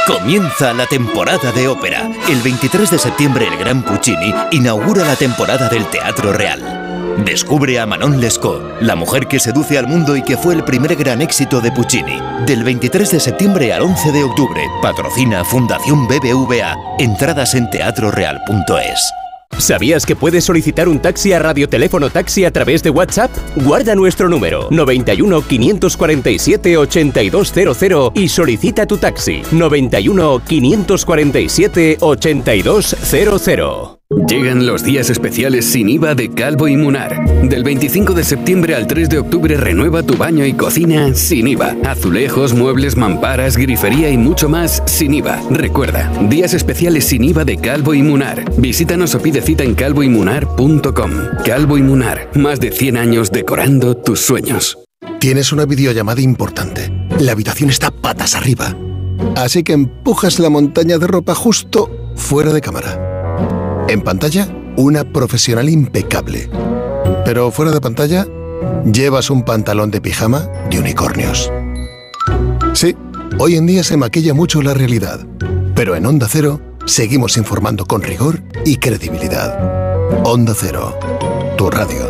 Comienza la temporada de ópera. El 23 de septiembre el Gran Puccini inaugura la temporada del Teatro Real. Descubre a Manon Lescaut, la mujer que seduce al mundo y que fue el primer gran éxito de Puccini. Del 23 de septiembre al 11 de octubre. Patrocina Fundación BBVA. Entradas en teatroreal.es. ¿Sabías que puedes solicitar un taxi a Radioteléfono Taxi a través de WhatsApp? Guarda nuestro número 91 547 8200 y solicita tu taxi 91 547 8200. Llegan los días especiales sin IVA de Calvo y Munar. Del 25 de septiembre al 3 de octubre renueva tu baño y cocina sin IVA. Azulejos, muebles, mamparas, grifería y mucho más sin IVA. Recuerda, días especiales sin IVA de Calvo y Munar. Visítanos o pide cita en calvoymunar.com. Calvo y Munar, más de 100 años decorando tus sueños. Tienes una videollamada importante. La habitación está patas arriba. Así que empujas la montaña de ropa justo fuera de cámara. En pantalla, una profesional impecable. Pero fuera de pantalla, llevas un pantalón de pijama de unicornios. Sí, hoy en día se maquilla mucho la realidad. Pero en Onda Cero, seguimos informando con rigor y credibilidad. Onda Cero, tu radio.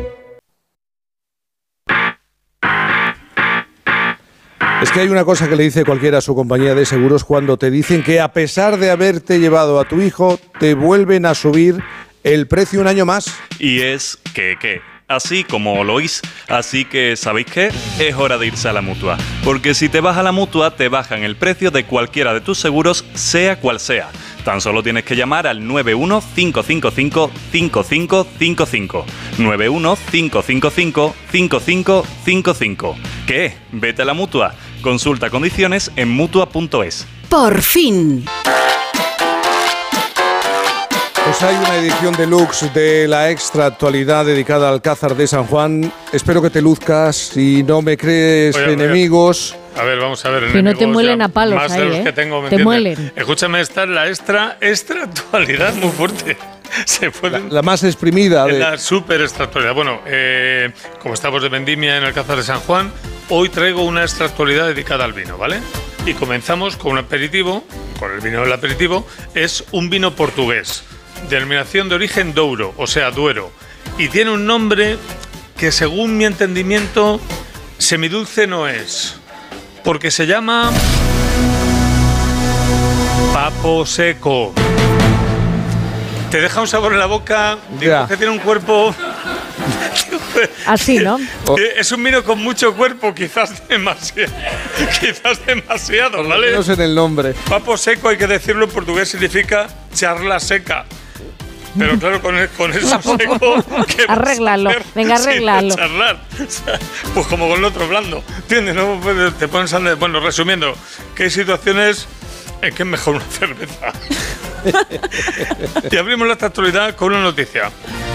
Es que hay una cosa que le dice cualquiera a su compañía de seguros cuando te dicen que a pesar de haberte llevado a tu hijo, te vuelven a subir el precio un año más. Y es que así como lo oís. Así que, ¿sabéis qué? Es hora de irse a la Mutua. Porque si te vas a la Mutua, te bajan el precio de cualquiera de tus seguros, sea cual sea. Tan solo tienes que llamar al 91-555-5555. 91-555-5555. ¿Qué? Vete a la Mutua. Consulta condiciones en Mutua.es. ¡Por fin! Pues hay una edición deluxe de la Extra Actualidad dedicada al Alcázar de San Juan. Espero que te luzcas y no me crees enemigos. A ver, vamos a ver. Que no te muelen a palos más ahí, de los que tengo, ¿me te entiendes? muelen. Escúchame, esta es la extra actualidad muy fuerte. Se pueden, la más exprimida. La súper extra actualidad. Bueno, como estamos de vendimia en el Alcázar de San Juan, hoy traigo una extra actualidad dedicada al vino, ¿vale? Y comenzamos con un aperitivo, con el vino del aperitivo. Es un vino portugués, denominación de origen Douro, o sea, Duero. Y tiene un nombre que, según mi entendimiento, semidulce no es. Porque se llama Papo Seco. Te deja un sabor en la boca, digo que tiene un cuerpo... Así, ¿no? Es un vino con mucho cuerpo, quizás demasiado, ¿vale? No sé en el nombre. Papo Seco, hay que decirlo en portugués, significa charla seca. Pero claro, con eso seco... Arréglalo, venga, arréglalo. Charlar. O sea, pues como con el otro blando. ¿Entiendes? No te pones a... Bueno, resumiendo, que hay situaciones en que es mejor una cerveza. Y abrimos la actualidad con una noticia.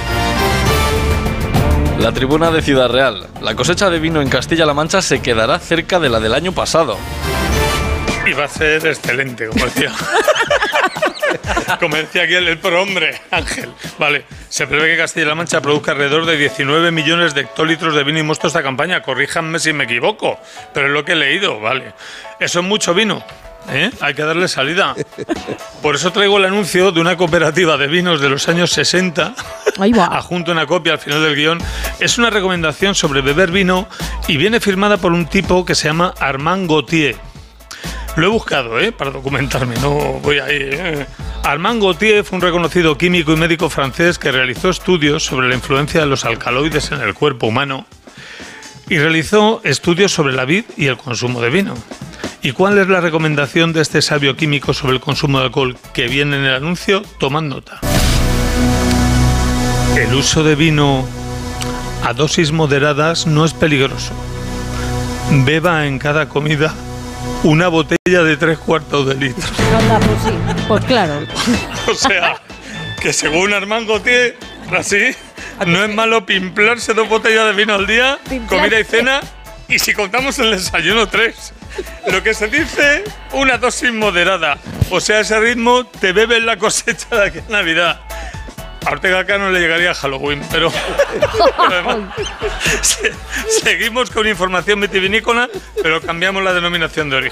La Tribuna de Ciudad Real. La cosecha de vino en Castilla-La Mancha se quedará cerca de la del año pasado. Y va a ser excelente, como decía. Como decía aquí el prohombre, Ángel. Vale, se prevé que Castilla-La Mancha produzca alrededor de 19 millones de hectolitros de vino y mosto esta campaña. Corríjanme si me equivoco, pero es lo que he leído, vale. Eso es mucho vino. Hay que darle salida. Por eso traigo el anuncio de una cooperativa de vinos de los años 60. Ahí va. Adjunto una copia al final del guión. Es una recomendación sobre beber vino y viene firmada por un tipo que se llama Armand Gauthier. Lo he buscado, para documentarme, no voy ahí. Armand Gauthier fue un reconocido químico y médico francés que realizó estudios sobre la influencia de los alcaloides en el cuerpo humano y realizó estudios sobre la vid y el consumo de vino. ¿Y cuál es la recomendación de este sabio químico sobre el consumo de alcohol que viene en el anuncio? Tomad nota. El uso de vino a dosis moderadas no es peligroso. Beba en cada comida una botella de 3/4 de litro. Anda, pues sí, pues claro. O sea, que según Armand Gauthier, así, no es malo pimplarse 2 botellas de vino al día, comida y cena, y si contamos el desayuno 3. Lo que se dice, una dosis moderada. O sea, ese ritmo te bebes la cosecha de aquí a Navidad. A Ortega Cano le llegaría a Halloween, pero además, seguimos con información vitivinícola, pero cambiamos la denominación de origen.